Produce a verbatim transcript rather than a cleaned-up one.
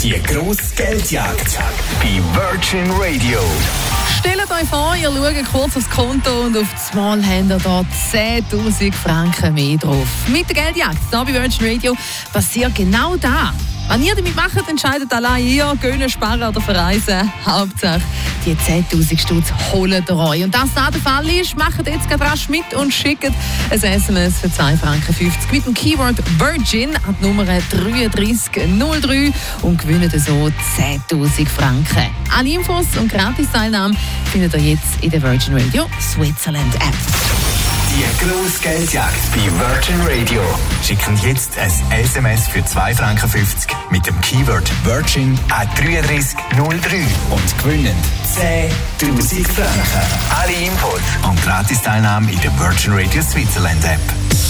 Die grosse Geldjagd bei Virgin Radio. Stellt euch vor, ihr schaut kurz aufs Konto und auf das Mal habt ihr da zehntausend Franken mehr drauf. Mit der Geldjagd hier bei Virgin Radio passiert genau das. Wenn ihr damit macht, entscheidet allein ihr, gönnen, sparen oder verreisen. Hauptsache, die zehntausend Stutz holen ihr euch. Und dass das der Fall ist, macht jetzt gerade rasch mit und schickt ein S M S für zwei Franken fünfzig mit dem Keyword Virgin an die Nummer drei drei null drei und gewinnt so zehntausend Franken. Alle Infos und Gratis-Teilnahme findet ihr jetzt in der Virgin Radio Switzerland App. Die grosse Geldjagd bei Virgin Radio. Schicken jetzt ein S M S für zwei Franken fünfzig mit dem Keyword Virgin an drei drei null drei und gewinnen zehntausend Franken. Alle Infos und Gratis-Teilnahme in der Virgin Radio Switzerland App.